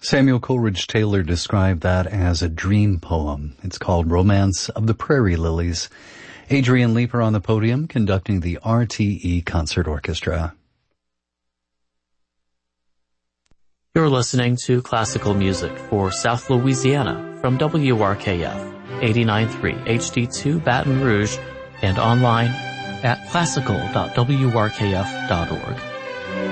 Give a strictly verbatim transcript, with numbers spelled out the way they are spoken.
Samuel Coleridge Taylor described that as a dream poem. It's called Romance of the Prairie Lilies. Adrian Leeper on the podium conducting the R T E Concert Orchestra. You're listening to classical music for South Louisiana from W R K F eighty-nine point three H D two Baton Rouge and online at classical dot w r k f dot org.